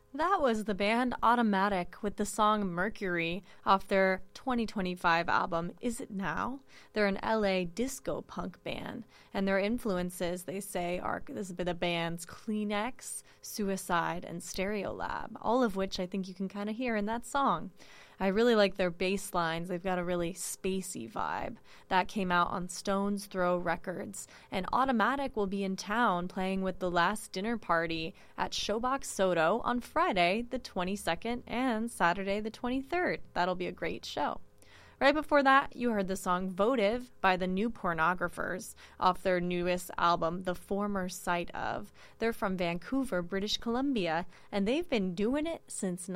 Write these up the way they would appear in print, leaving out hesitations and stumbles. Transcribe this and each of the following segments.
That was the band Automatic with the song Mercury off their 2025 album Is It Now? They're an LA disco punk band, and their influences, they say, are the bands Kleenex, Suicide, and Stereolab, all of which I think you can kind of hear in that song. I really like their bass lines. They've got a really spacey vibe. That came out on Stone's Throw Records. And Automatic will be in town playing with The Last Dinner Party at Showbox Soto on Friday the 22nd and Saturday the 23rd. That'll be a great show. Right before that, you heard the song Votive by the New Pornographers off their newest album, The Former Sight Of. They're from Vancouver, British Columbia, and they've been doing it since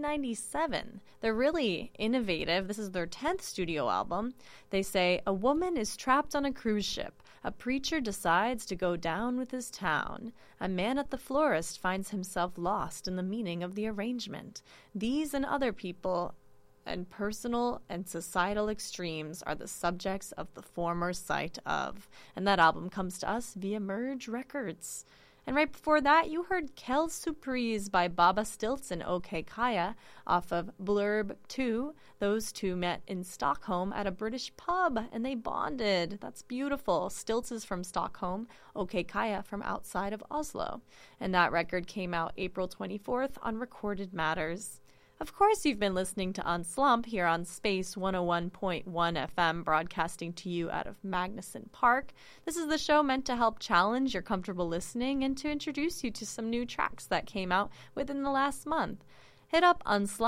1997. They're really innovative. This is their 10th studio album. They say, a woman is trapped on a cruise ship. A preacher decides to go down with his town. A man at the florist finds himself lost in the meaning of the arrangement. These and other people and personal and societal extremes are the subjects of The Former Sight Of. And that album comes to us via Merge Records. And right before that, you heard Quelle Surprise by Baba Stilts and OK Kaya off of Blurb 2. Those two met in Stockholm at a British pub, and they bonded. That's beautiful. Stilts is from Stockholm, OK Kaya from outside of Oslo. And that record came out April 24th on Recorded Matters. Of course, you've been listening to On Slump here on Space 101.1 FM, broadcasting to you out of Magnuson Park. This is the show meant to help challenge your comfortable listening and to introduce you to some new tracks that came out within the last month. Hit up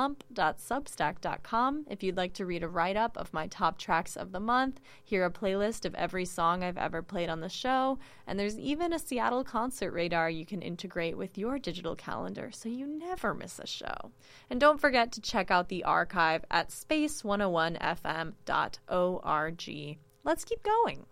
unslump.substack.com if you'd like to read a write-up of my top tracks of the month, hear a playlist of every song I've ever played on the show, and there's even a Seattle concert radar you can integrate with your digital calendar so you never miss a show. And don't forget to check out the archive at space101fm.org. Let's keep going.